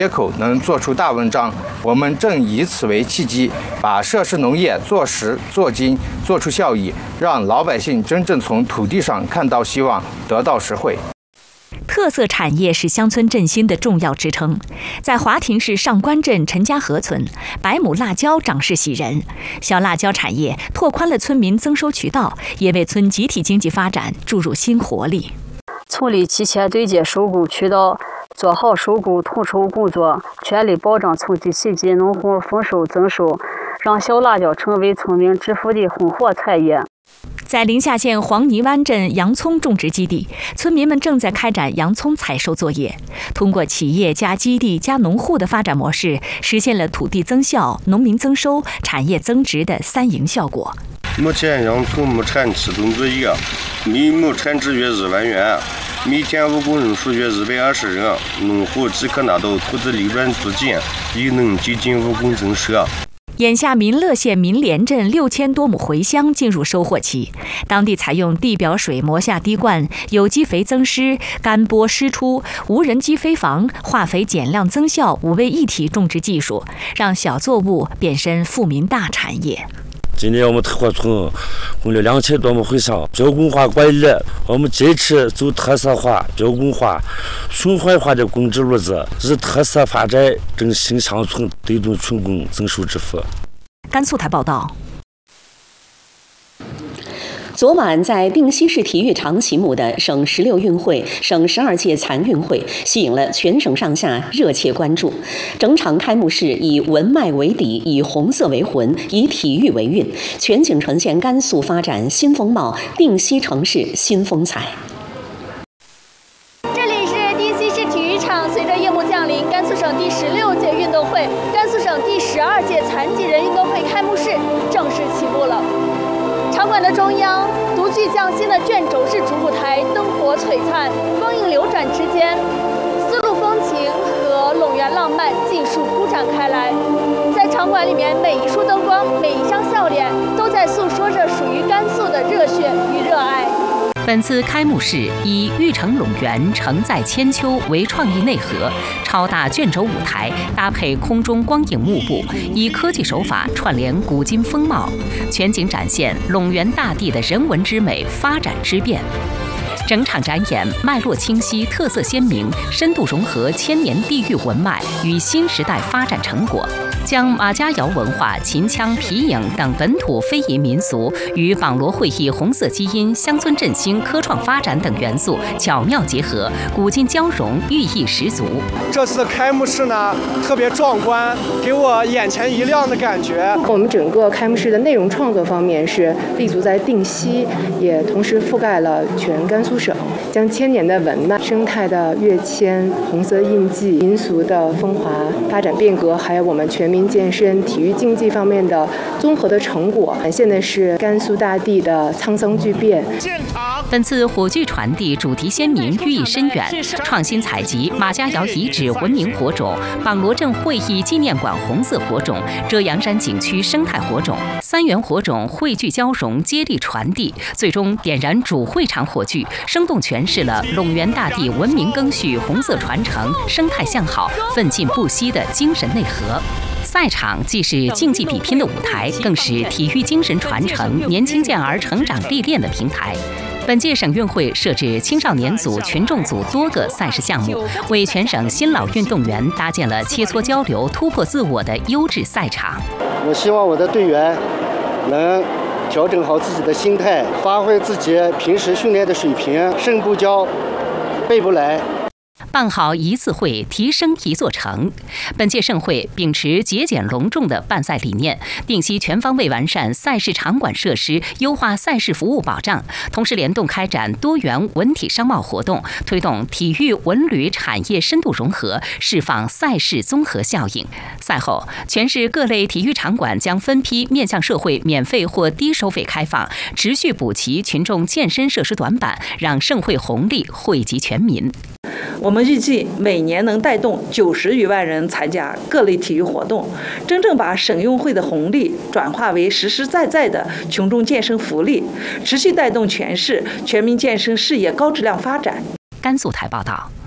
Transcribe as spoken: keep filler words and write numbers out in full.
接口能做出大文章。我们正以此为契机，把涉事农业做实做精，做出效益，让老百姓真正从土地上看到希望，得到实惠。 特色产业是乡村振兴的重要支撑。在华亭市上官镇陈家河村，百亩辣椒长势喜人。小辣椒产业拓宽了村民增收渠道，也为村集体经济发展注入新活力。 村里提前对接收购渠道，做好收购统筹工作，全力保障村级细级农户丰收增收，让小辣椒成为村民致富的红火产业。 在临夏县黄泥湾镇洋葱种植基地，村民们正在开展洋葱采收作业。通过企业加基地加农户的发展模式，实现了土地增效、农民增收、产业增值的三赢效果。 目前洋葱亩产启动作业，每亩产值约一万元，每天务工人数约一百二十人，农户即可拿到投资利润资金，亦能接近务工增收。 眼下，民乐县民连镇六千多亩茴香进入收获期，当地采用地表水磨下滴灌、有机肥增施、干播施出、无人机飞防、化肥减量增效五位一体种植技术，让小作物变身富民大产业。 今年我们特化村种了两千多亩茴香，标准化管理，我们坚持走特色化、标准化、循环化的种植路子，以特色发展振兴乡村，推动群众增收致富。 甘肃台报道。 昨晚在定西市体育场启幕的省十六运会、省十二届残运会，吸引了全省上下热切关注。整场开幕式以文脉为底，以红色为魂，以体育为韵，全景呈现甘肃发展新风貌、定西城市新风采。 这里是定西市体育场，随着夜幕降临，甘肃省第十六届运动会、甘肃省第十二届残疾人运动会开幕式正式启幕了。场馆的中央，独具匠心的卷轴式主舞台灯火璀璨，光影流转之间，丝路风情和陇园浪漫尽数铺展开来。在场馆里面，每一束灯光，每一张笑脸，都在诉说着属于甘肃的热血与热爱。 本次开幕式以“玉城陇园，承载千秋”为创意内核，超大卷轴舞台搭配空中光影幕布，以科技手法串联古今风貌，全景展现陇园大地的人文之美、发展之变。整场展演脉络清晰、特色鲜明，深度融合千年地域文脉与新时代发展成果，将马家窑文化、秦腔、皮影等本土非遗民俗与网罗会议红色基因、乡村振兴、科创发展等元素巧妙结合，古今交融，寓意十足。 这次开幕式呢特别壮观，给我眼前一亮的感觉。 我们整个开幕式的内容创作方面是立足在定西，也同时覆盖了全甘肃省，将千年的文脉、生态的跃迁、红色印记、民俗的风华、发展变革，还有我们全民健身、体育竞技方面的综合的成果，展现的是甘肃大地的沧桑巨变。 本次火炬传递主题鲜明，寓意深远，创新采集马家窑遗址文明火种、网罗镇会议纪念馆红色火种、遮阳山景区生态火种，三元火种汇聚交融，接力传递，最终点燃主会场火炬，生动诠释了陇园大地文明更续、红色传承、生态向好、奋进不息的精神内核。赛场既是竞技比拼的舞台，更是体育精神传承、年轻健儿成长历练的平台。本届省运会设置青少年组、群众组多个赛事项目，为全省新老运动员搭建了切磋交流、突破自我的优质赛场。 我希望我的队员能调整好自己的心态，发挥自己平时训练的水平，胜不骄，败不馁。 办好一次会，提升一座城。本届盛会秉持节俭隆重的办赛理念，定期全方位完善赛事场馆设施，优化赛事服务保障，同时联动开展多元文体商贸活动，推动体育文旅产业深度融合，释放赛事综合效应。赛后，全市各类体育场馆将分批面向社会免费或低收费开放，持续补齐群众健身设施短板，让盛会红利惠及全民。 我们预计每年能带动九十余万人参加各类体育活动，真正把省运会的红利转化为实实在在的群众健身福利，持续带动全市全民健身事业高质量发展。 甘肃台报道。